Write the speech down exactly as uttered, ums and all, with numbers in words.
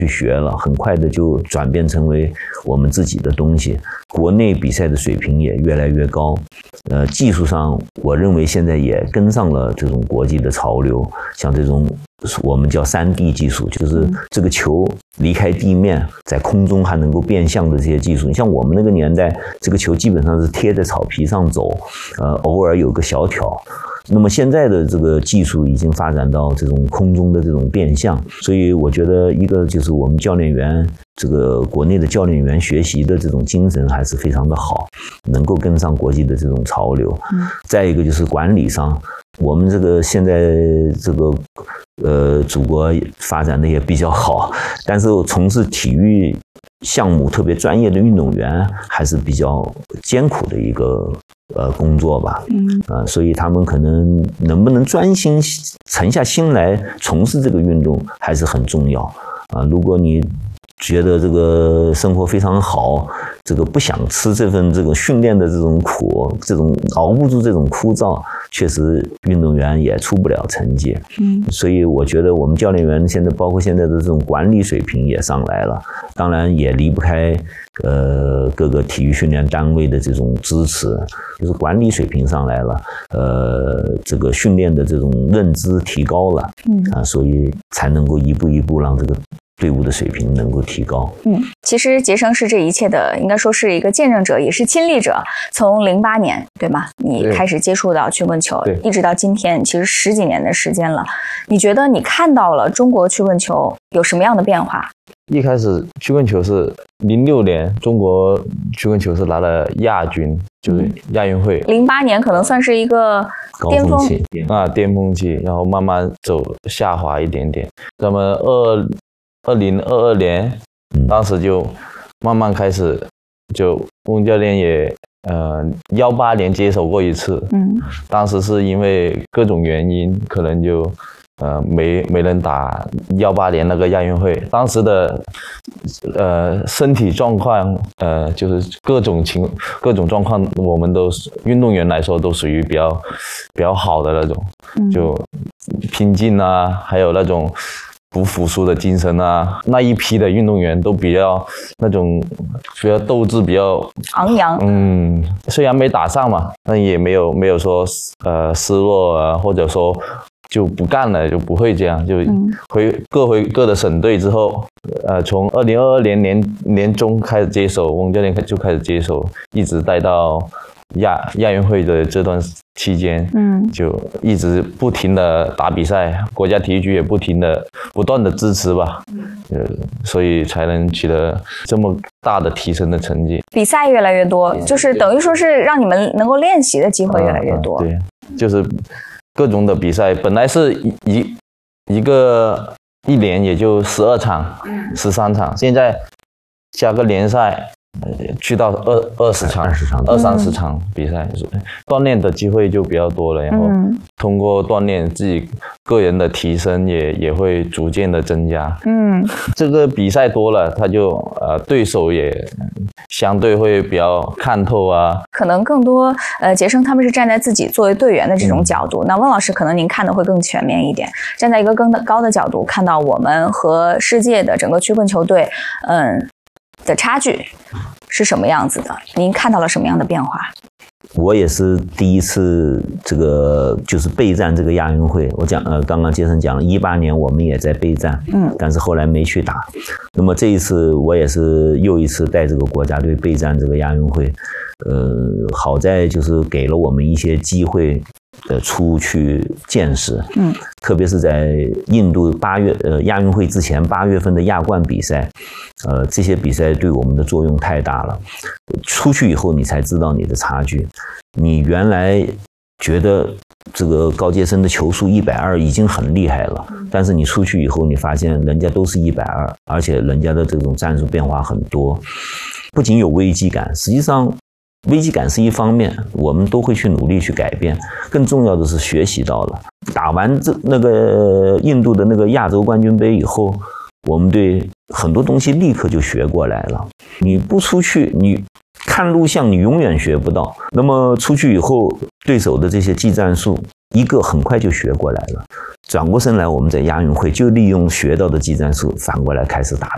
去学了，很快的就转变成为我们自己的东西。国内比赛的水平也越来越高，呃，技术上我认为现在也跟上了这种国际的潮流，像这种我们叫 三 D 技术，就是这个球离开地面，在空中还能够变向的这些技术。你像我们那个年代，这个球基本上是贴在草皮上走，呃，偶尔有个小挑。那么现在的这个技术已经发展到这种空中的这种变向，所以我觉得一个就是我们教练员，这个国内的教练员学习的这种精神还是非常的好，能够跟上国际的这种潮流。嗯、再一个就是管理上，我们这个现在这个呃祖国发展的也比较好，但是从事体育项目特别专业的运动员还是比较艰苦的一个呃工作吧，嗯啊、呃，所以他们可能能不能专心沉下心来从事这个运动还是很重要啊、呃。如果你觉得这个生活非常好，这个不想吃这份这个训练的这种苦，这种熬不住这种枯燥，确实运动员也出不了成绩。嗯，所以我觉得我们教练员现在包括现在的这种管理水平也上来了，当然也离不开呃各个体育训练单位的这种支持，就是管理水平上来了，呃这个训练的这种认知提高了，嗯啊，所以才能够一步一步让这个队伍的水平能够提高。 嗯，其实杰生是这一切的，应该说是一个见证者，也是亲历者。从零八年，对吗？你开始接触到曲棍球，一直到今天，其实十几年的时间了。你觉得你看到了中国曲棍球有什么样的变化？ 一开始曲棍球是零六年，中国曲棍球是拿了亚军，就是亚运会。 零八年可能算是一个巅峰期啊，巅峰期，然后慢慢走下滑一点点。那么二二零二二年，当时就慢慢开始，就翁教练也呃幺八年接手过一次，嗯，当时是因为各种原因，可能就呃没没人打幺八年那个亚运会，当时的呃身体状况呃就是各种情各种状况，我们都运动员来说都属于比较比较好的那种，嗯、就拼劲啊，还有那种不服输的精神啊，那一批的运动员都比较那种比较斗志比较昂扬。 嗯，虽然没打上嘛，但也没有没有说呃失落啊，或者说就不干了，就不会这样，就回、嗯、各回各的省队之后，呃，从二零二二年年年中开始接手，翁教练就开始接手，一直带到亚亚运会的这段期间，嗯，就一直不停的打比赛，国家体育局也不停的不断的支持吧，嗯，呃，所以才能取得这么大的提升的成绩。 比赛越来越多，就是等于说是让你们能够练习的机会越来越多。 啊啊、对，就是各种的比赛，本来是一一一个一年也就十二场、十三场，现在加个联赛。去到二二十场、二三十场比赛，嗯、锻炼的机会就比较多了。然后通过锻炼，自己个人的提升也也会逐渐的增加。嗯，这个比赛多了，他就呃对手也相对会比较看透啊。 可能更多呃杰生他们是站在自己作为队员的这种角度，嗯、那温老师可能您看的会更全面一点，站在一个更高的角度看到我们和世界的整个曲棍球队，嗯。的差距是什么样子的？您看到了什么样的变化？ 我也是第一次这个就是备战这个亚运会。我讲呃，刚刚杰森讲了，一八年我们也在备战，嗯，但是后来没去打。那么这一次我也是又一次带这个国家队备战这个亚运会，呃，好在就是给了我们一些机会。呃，出去见识，嗯，特别是在印度八月呃亚运会之前八月份的亚冠比赛，呃，这些比赛对我们的作用太大了。出去以后，你才知道你的差距。你原来觉得这个高阶生的球速一百二已经很厉害了，但是你出去以后，你发现人家都是一百二，而且人家的这种战术变化很多，不仅有危机感，实际上。危机感是一方面，我们都会去努力去改变。更重要的是学习到了，打完这那个印度的那个亚洲冠军杯以后，我们对很多东西立刻就学过来了。你不出去，你看录像，你永远学不到。那么出去以后，对手的这些技战术，一个很快就学过来了。转过身来，我们在亚运会就利用学到的技战术，反过来开始打